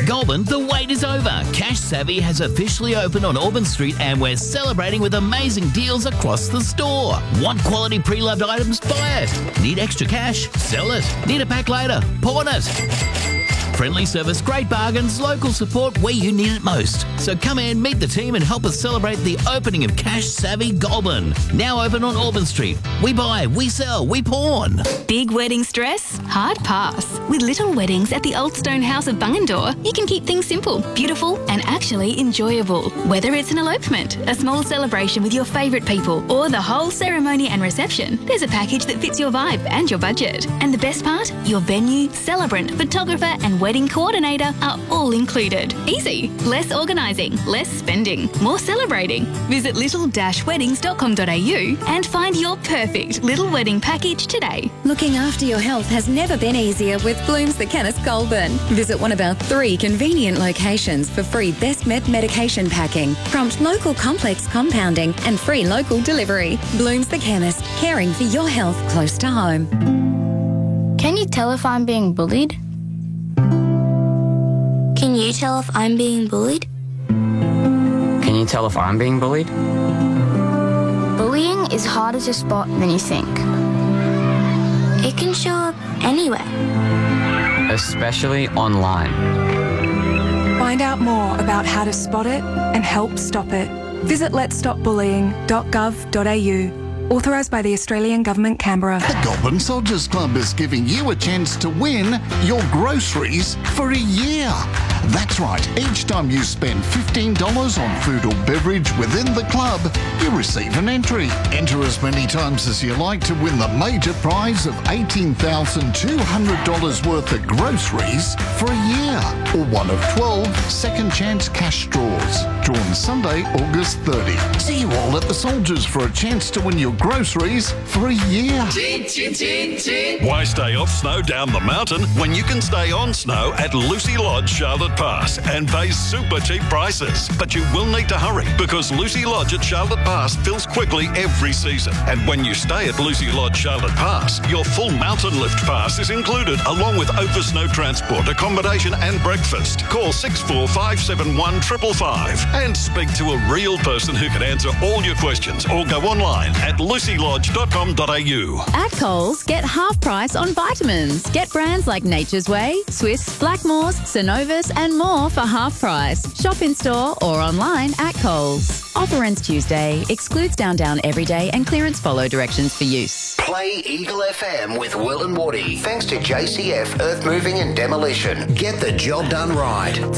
Goulburn, the wait is over. Cash Savvy has officially opened on Auburn Street and we're celebrating with amazing deals across the store. Want quality pre-loved items? Buy it. Need extra cash? Sell it. Need a pack later? Pawn it. Friendly service, great bargains, local support where you need it most. So come in, meet the team and help us celebrate the opening of Cash Savvy Goulburn. Now open on Auburn Street. We buy, we sell, we pawn. Big wedding stress? Hard pass. With Little Weddings at the Old Stone House of Bungendore, you can keep things simple, beautiful and actually enjoyable. Whether it's an elopement, a small celebration with your favourite people or the whole ceremony and reception, there's a package that fits your vibe and your budget. And the best part? Your venue, celebrant, photographer and wedding coordinator are all included. Easy. Less organising, less spending, more celebrating. Visit little-weddings.com.au and find your perfect little wedding package today. Looking after your health has never been easier with Bloom's The Chemist Goulburn. Visit one of our 3 convenient locations for free Best Met medication packing, prompt local complex compounding and free local delivery. Bloom's The Chemist, caring for your health close to home. Can you tell if I'm being bullied? Can you tell if I'm being bullied? Can you tell if I'm being bullied? Bullying is harder to spot than you think. It can show up anywhere. Especially online. Find out more about how to spot it and help stop it. Visit letsstopbullying.gov.au. Authorised by the Australian Government, Canberra. The Goulburn Soldiers Club is giving you a chance to win your groceries for a year. That's right, each time you spend $15 on food or beverage within the club, you receive an entry. Enter as many times as you like to win the major prize of $18,200 worth of groceries for a year, or one of 12 second chance cash draws, drawn Sunday, August 30. See you all at the Soldiers for a chance to win your groceries for a year. Why stay off snow down the mountain when you can stay on snow at Lucy Lodge, Charlotte Pass, and pay super cheap prices? But you will need to hurry because Lucy Lodge at Charlotte Pass fills quickly every season. And when you stay at Lucy Lodge, Charlotte Pass, your full mountain lift pass is included along with over snow transport, accommodation and breakfast. Call 6457 555 and speak to a real person who can answer all your questions or go online at lucylodge.com.au. At Coles, get half price on vitamins. Get brands like Nature's Way, Swiss, Blackmores, Synovus and more for half price. Shop in store or online at Coles. Offer ends Tuesday. Excludes Down Everyday and clearance follow directions for use. Play Eagle FM with Will and Woody. Thanks to JCF Earth Moving and Demolition. Get the job done right.